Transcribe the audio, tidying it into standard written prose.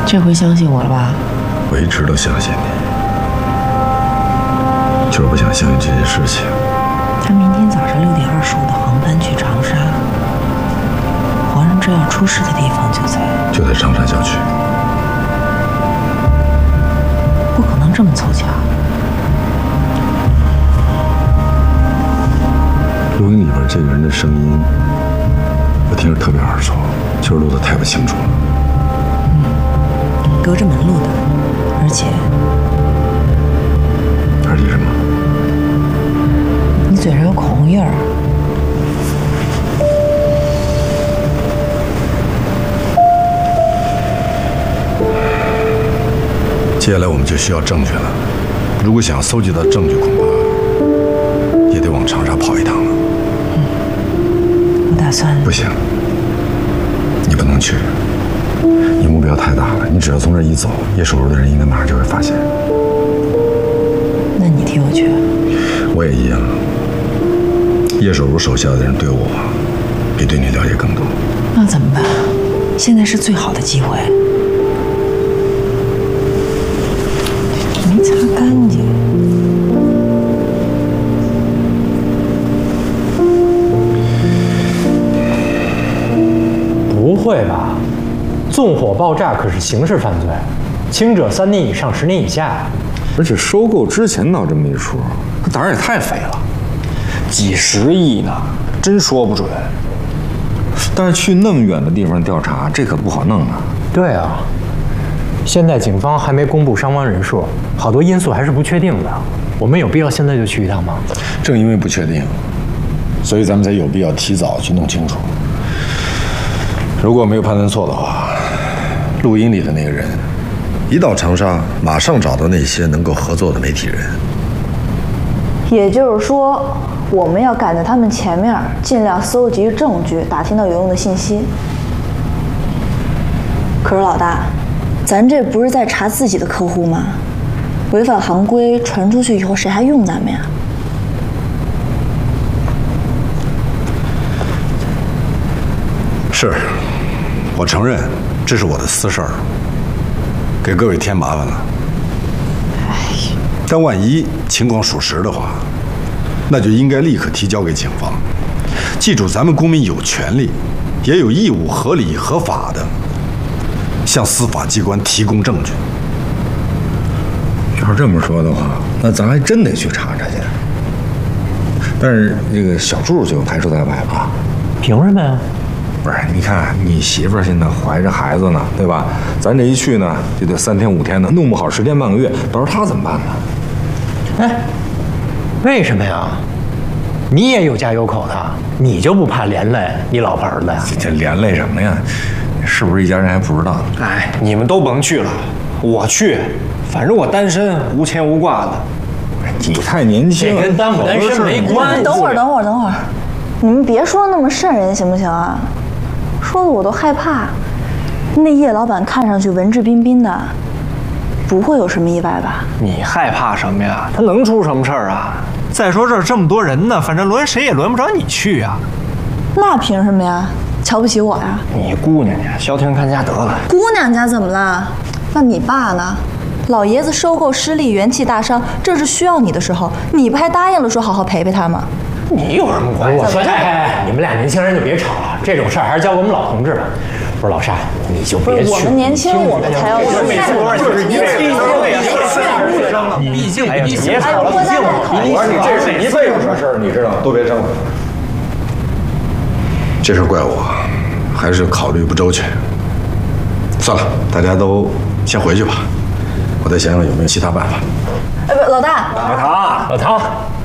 这回相信我了吧？ 我一直都相信你，就是不想相信这件事情。 他明天早上6点25的航班去长沙，皇上这要出事的地方就在长沙郊区。 不可能这么凑巧。 录音里边这个人的声音，我听着特别耳熟，就是录的太不清楚了。 隔着门录的，而且什么？ 你嘴上有口红印儿。 接下来我们就需要证据了。如果想搜集到证据，恐怕也得往长沙跑一趟了。 我打算…… 不行，你不能去。你目标太大了，你只要从这一走，叶守如的人应该马上就会发现。 那你替我去。 我也一样。叶守如手下的人对我比对你了解更多。 那怎么办？现在是最好的机会。没擦干净。 不会吧？纵火爆炸可是刑事犯罪，轻者3年以上10年以下。 而且收购之前闹这么一出，他胆儿也太肥了。 几十亿呢，真说不准。 但是去那么远的地方调查，这可不好弄啊。 对啊，现在警方还没公布伤亡人数，好多因素还是不确定的。我们有必要现在就去一趟吗？ 正因为不确定，所以咱们才有必要提早去弄清楚。如果没有判断错的话，录音里的那个人一到长沙，马上找到那些能够合作的媒体人。 也就是说，我们要赶在他们前面，尽量搜集证据，打听到有用的信息。可是老大，咱这不是在查自己的客户吗？违反行规传出去以后，谁还用咱们呀？ 是，我承认这是我的私事儿，给各位添麻烦了。但万一情况属实的话，那就应该立刻提交给警方。记住，咱们公民有权利，也有义务，合理合法的向司法机关提供证据。 要是这么说的话，那咱还真得去查查去。但是这个小柱就排除在外了。 凭什么呀？ 不是，你看你媳妇儿现在怀着孩子呢，对吧？咱这一去呢，就得3天5天的，弄不好10天半个月，到时候她怎么办呢？ 哎，为什么呀？你也有家有口的，你就不怕连累你老婆儿子呀？ 这连累什么呀？是不是一家人还不知道？ 哎，你们都甭去了，我去，反正我单身，无牵无挂的。 你太年轻， 这跟单不单身没关系。 等会儿，你们别说那么瘆人行不行啊？说的我都害怕。那叶老板看上去文质彬彬的，不会有什么意外吧？ 你害怕什么呀？他能出什么事儿啊？再说这儿这么多人呢，反正轮谁也轮不着你去呀。 那凭什么呀？瞧不起我呀？ 你姑娘家，消停看家得了。 姑娘家怎么了？那你爸呢？老爷子收购失利，元气大伤，正是需要你的时候，你不还答应了说好好陪陪他吗？ 你有什么关系？ 我说，哎，你们俩年轻人就别吵了，这种事儿还是交给我们老同志吧。不是老单，你就别去。 我们年轻，我们才要去。 就是因为毕竟别吵了，毕竟我说你这是一辈子的事儿，你知道吗？都别争了。 这事怪我，还是考虑不周全。算了，大家都先回去吧，我再想想有没有其他办法。 不，老大， 老唐。